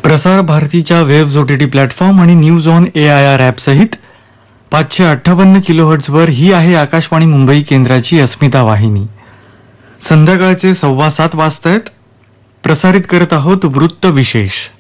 प्रसार भारतीच्या wave OTT platform आणि न्यूज ऑन AIR ॲप सहित 558 किलोहर्ट्झवर ही आहे आकाशवाणी मुंबई केंद्राची अस्मिता वाहिनी. संध्याकाळचे 7:15 वाजतायत. प्रसारित करत आहोत वृत्त विशेष.